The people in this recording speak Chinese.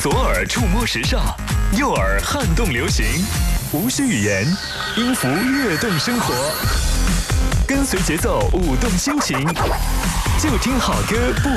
左耳触摸时尚，右耳撼动流行，无需语言，音符跃动生活，跟随节奏舞动心情，就听好歌不